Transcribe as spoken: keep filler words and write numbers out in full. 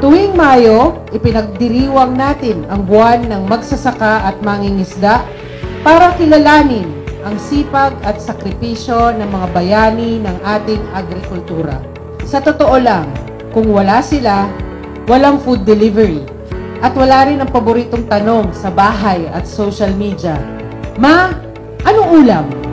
Tuwing Mayo, ipinagdiriwang natin ang buwan ng magsasaka at mangingisda para kilalanin ang sipag at sakripisyo ng mga bayani ng ating agrikultura. Sa totoo lang, kung wala sila, walang food delivery. At wala rin ang paboritong tanong sa bahay at social media. Ma, anong ulam?